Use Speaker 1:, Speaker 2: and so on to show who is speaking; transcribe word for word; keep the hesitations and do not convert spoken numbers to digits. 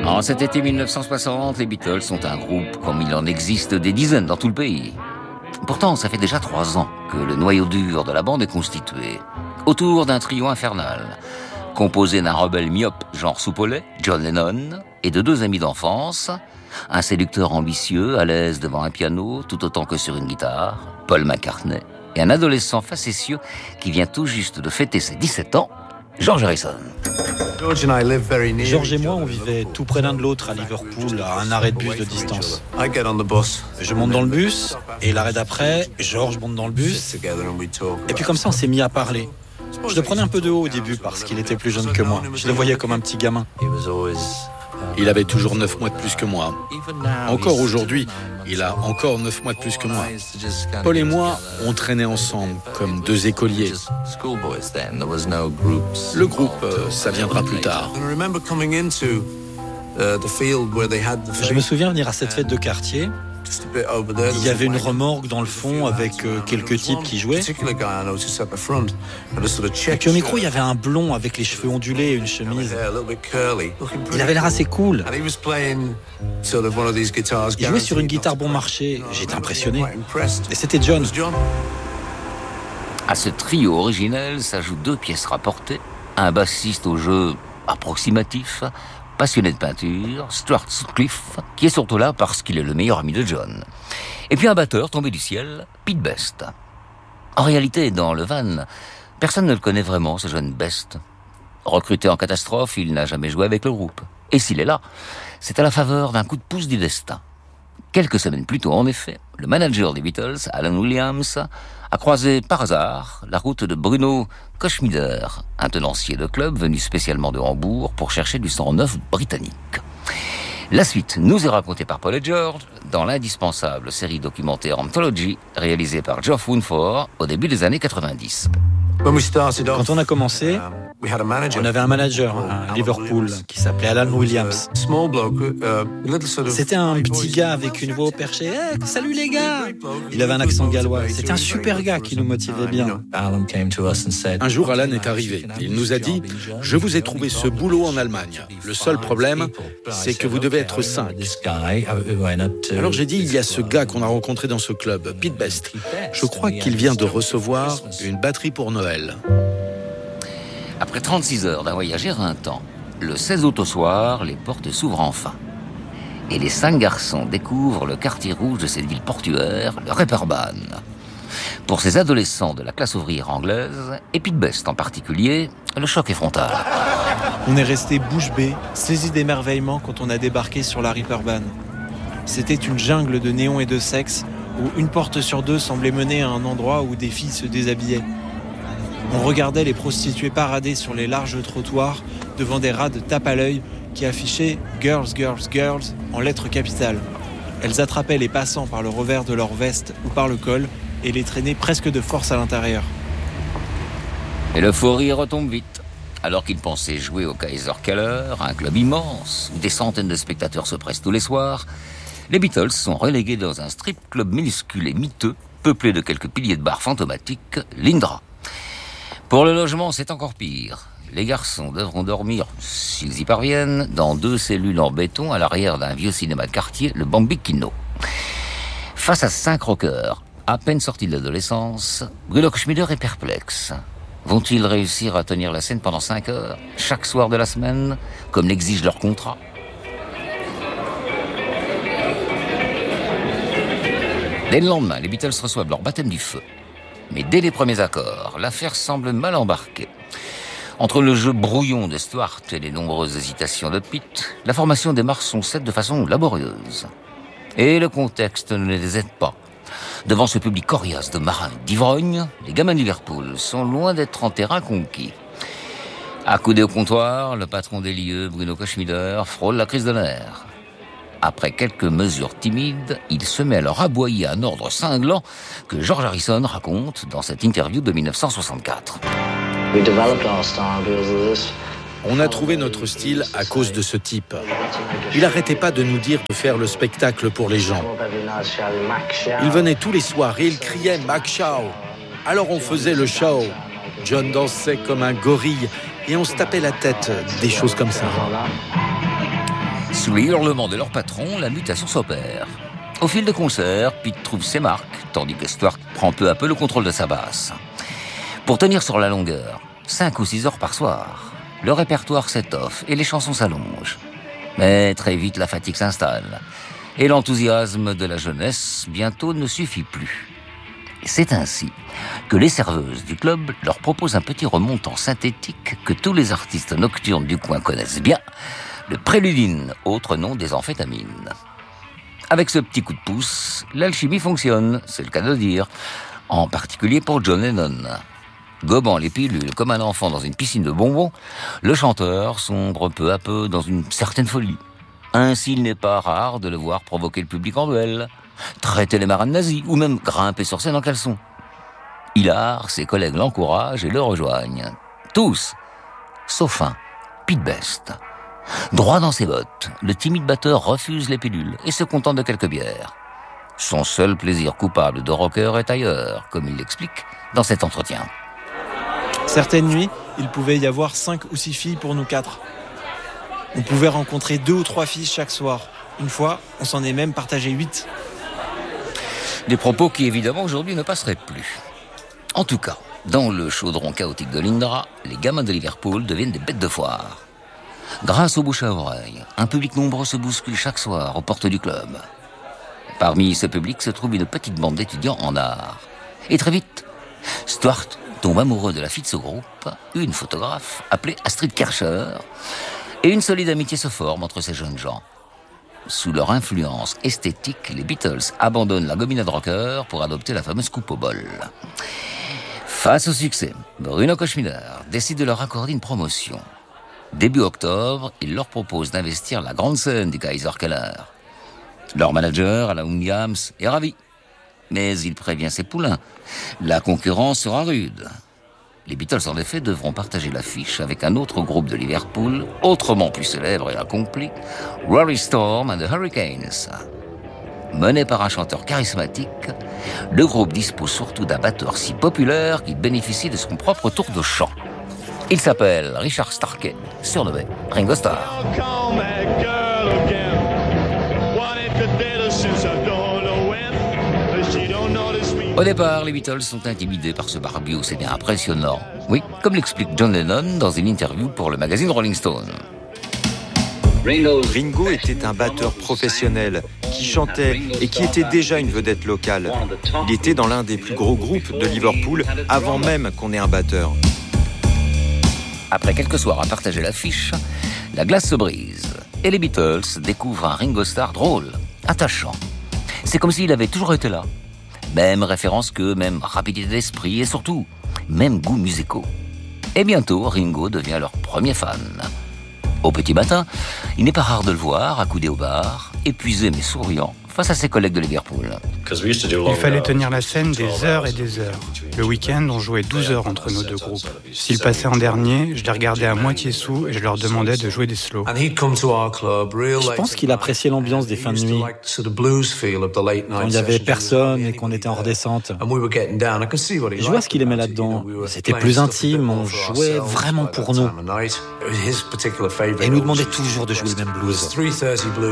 Speaker 1: En cet été mille neuf cent soixante, les Beatles sont un groupe comme il en existe des dizaines dans tout le pays. Pourtant, ça fait déjà trois ans que le noyau dur de la bande est constitué, autour d'un trio infernal, composé d'un rebelle myope genre soupe au lait, John Lennon, et de deux amis d'enfance, un séducteur ambitieux, à l'aise devant un piano, tout autant que sur une guitare, Paul McCartney, et un adolescent facétieux qui vient tout juste de fêter ses dix-sept ans, George Harrison.
Speaker 2: George et moi, on vivait tout près l'un de l'autre à Liverpool, à un arrêt de bus de distance. Je monte dans le bus, et l'arrêt d'après, George monte dans le bus, et puis comme ça, on s'est mis à parler. Je le prenais un peu de haut au début parce qu'il était plus jeune que moi. Je le voyais comme un petit gamin.
Speaker 3: Il avait toujours neuf mois de plus que moi. Encore aujourd'hui, il a encore neuf mois de plus que moi. Paul et moi, on traînait ensemble comme deux écoliers. Le groupe, ça viendra plus tard.
Speaker 2: Je me souviens venir à cette fête de quartier. Il y avait une remorque dans le fond avec euh, quelques types qui jouaient. Et puis au micro, il y avait un blond avec les cheveux ondulés et une chemise. Il avait l'air assez cool. Il jouait sur une guitare bon marché. J'étais impressionné. Et c'était John.
Speaker 1: À ce trio originel s'ajoutent deux pièces rapportées, un bassiste au jeu approximatif, passionné de peinture, Stuart Sutcliffe, qui est surtout là parce qu'il est le meilleur ami de John. Et puis un batteur tombé du ciel, Pete Best. En réalité, dans le van, personne ne le connaît vraiment, ce jeune Best. Recruté en catastrophe, il n'a jamais joué avec le groupe. Et s'il est là, c'est à la faveur d'un coup de pouce du destin. Quelques semaines plus tôt, en effet, le manager des Beatles, Alan Williams, a croisé par hasard la route de Bruno Koschmider, un tenancier de club venu spécialement de Hambourg pour chercher du sang neuf britannique. La suite nous est racontée par Paul et George dans l'indispensable série documentaire Anthology réalisée par Geoff Woodford au début des années quatre-vingt-dix.
Speaker 2: Quand on a commencé, on avait un manager à Liverpool qui s'appelait Alan Williams. C'était un petit gars avec une voix au perché. Hey, salut les gars! Il avait un accent gallois. C'était un super gars qui nous motivait bien.
Speaker 3: Un jour, Alan est arrivé. Il nous a dit « Je vous ai trouvé ce boulot en Allemagne. Le seul problème, c'est que vous devez être cinq. » Alors j'ai dit « Il y a ce gars qu'on a rencontré dans ce club, Pete Best. Je crois qu'il vient de recevoir une batterie pour Noël. »
Speaker 1: Après trente-six heures d'un voyage éreintant, le seize août au soir, les portes s'ouvrent enfin. Et les cinq garçons découvrent le quartier rouge de cette ville portuaire, le Reeperbahn. Pour ces adolescents de la classe ouvrière anglaise, et Pete Best en particulier, le choc est frontal.
Speaker 4: On est resté bouche bée, saisi d'émerveillement quand on a débarqué sur la Reeperbahn. C'était une jungle de néons et de sexe, où une porte sur deux semblait mener à un endroit où des filles se déshabillaient. On regardait les prostituées parader sur les larges trottoirs devant des rats de tape à l'œil qui affichaient « Girls, Girls, Girls » en lettres capitales. Elles attrapaient les passants par le revers de leur veste ou par le col et les traînaient presque de force à l'intérieur.
Speaker 1: Et l'euphorie retombe vite. Alors qu'ils pensaient jouer au Kaiserkeller, un club immense où des centaines de spectateurs se pressent tous les soirs, les Beatles sont relégués dans un strip club minuscule et miteux, peuplé de quelques piliers de bar fantomatiques, l'Indra. Pour le logement, c'est encore pire. Les garçons devront dormir, s'ils y parviennent, dans deux cellules en béton à l'arrière d'un vieux cinéma de quartier, le Bambino. Face à cinq rockers, à peine sortis de l'adolescence, Bruno Koschmider est perplexe. Vont-ils réussir à tenir la scène pendant cinq heures, chaque soir de la semaine, comme l'exige leur contrat ? Dès le lendemain, les Beatles reçoivent leur baptême du feu. Mais dès les premiers accords, l'affaire semble mal embarquée. Entre le jeu brouillon de Stuart et les nombreuses hésitations de Pete, la formation démarre son set de façon laborieuse. Et le contexte ne les aide pas. Devant ce public coriace de marins et d'ivrognes, les gamins de Liverpool sont loin d'être en terrain conquis. Accoudé au comptoir, le patron des lieux, Bruno Koschmider, frôle la crise de nerfs. Après quelques mesures timides, il se met à leur aboyer un ordre cinglant que George Harrison raconte dans cette interview de dix-neuf cent soixante-quatre.
Speaker 3: On a trouvé notre style à cause de ce type. Il n'arrêtait pas de nous dire de faire le spectacle pour les gens. Il venait tous les soirs et il criait « Mac Shaw ». Alors on faisait le show. John dansait comme un gorille et on se tapait la tête, des choses comme ça.
Speaker 1: Sous les hurlements de leur patron, la mutation s'opère. Au fil des concerts, Pete trouve ses marques, tandis que Stuart prend peu à peu le contrôle de sa basse. Pour tenir sur la longueur, cinq ou six heures par soir, le répertoire s'étoffe et les chansons s'allongent. Mais très vite, la fatigue s'installe. Et l'enthousiasme de la jeunesse, bientôt, ne suffit plus. C'est ainsi que les serveuses du club leur proposent un petit remontant synthétique que tous les artistes nocturnes du coin connaissent bien, le Préludine, autre nom des amphétamines. Avec ce petit coup de pouce, l'alchimie fonctionne, c'est le cas de dire, en particulier pour John Lennon. Gobant les pilules comme un enfant dans une piscine de bonbons, le chanteur sombre peu à peu dans une certaine folie. Ainsi, il n'est pas rare de le voir provoquer le public en duel, traiter les marins de nazis ou même grimper sur scène en caleçon. Hillard, ses collègues l'encouragent et le rejoignent. Tous, sauf un, Pete Best. Droit dans ses bottes, le timide batteur refuse les pilules et se contente de quelques bières. Son seul plaisir coupable de rocker est ailleurs, comme il l'explique dans cet entretien.
Speaker 4: Certaines nuits, il pouvait y avoir cinq ou six filles pour nous quatre. On pouvait rencontrer deux ou trois filles chaque soir. Une fois, on s'en est même partagé huit.
Speaker 1: Des propos qui, évidemment, aujourd'hui ne passeraient plus. En tout cas, dans le chaudron chaotique de l'Indra, les gamins de Liverpool deviennent des bêtes de foire. Grâce aux bouche à oreille, un public nombreux se bouscule chaque soir aux portes du club. Parmi ce public se trouve une petite bande d'étudiants en art. Et très vite, Stuart tombe amoureux de la fille de ce groupe, une photographe appelée Astrid Kircher, et une solide amitié se forme entre ces jeunes gens. Sous leur influence esthétique, les Beatles abandonnent la gominade rocker pour adopter la fameuse coupe au bol. Face au succès, Bruno Koschmider décide de leur accorder une promotion. Début octobre, il leur propose d'investir la grande scène du Kaiser Keller. Leur manager, Alan Williams, est ravi. Mais il prévient ses poulains. La concurrence sera rude. Les Beatles, en effet, devront partager l'affiche avec un autre groupe de Liverpool, autrement plus célèbre et accompli, Rory Storm and the Hurricanes. Mené par un chanteur charismatique, le groupe dispose surtout d'un batteur si populaire qu'il bénéficie de son propre tour de chant. Il s'appelle Richard Starkey, surnommé Ringo Starr. Au départ, les Beatles sont intimidés par ce barbiou, c'est bien impressionnant. Oui, comme l'explique John Lennon dans une interview pour le magazine Rolling Stone.
Speaker 5: Ringo était un batteur professionnel qui chantait et qui était déjà une vedette locale. Il était dans l'un des plus gros groupes de Liverpool avant même qu'on ait un batteur.
Speaker 1: Après quelques soirs à partager l'affiche, la glace se brise et les Beatles découvrent un Ringo Starr drôle, attachant. C'est comme s'il avait toujours été là. Même référence qu'eux, même rapidité d'esprit et surtout, même goûts musicaux. Et bientôt, Ringo devient leur premier fan. Au petit matin, il n'est pas rare de le voir accoudé au bar, épuisé mais souriant, face à ses collègues de Liverpool.
Speaker 6: Il fallait tenir la scène des heures et des heures. Le week-end, on jouait douze heures entre nos deux groupes. S'ils passaient en dernier, je les regardais à moitié sous et je leur demandais de jouer des slows.
Speaker 2: Je pense qu'il appréciait l'ambiance des fins de nuit. Quand il n'y avait personne et qu'on était en redescente. Je vois ce qu'il aimait là-dedans. C'était plus intime, on jouait vraiment pour nous. Et il nous demandait toujours de jouer le même blues.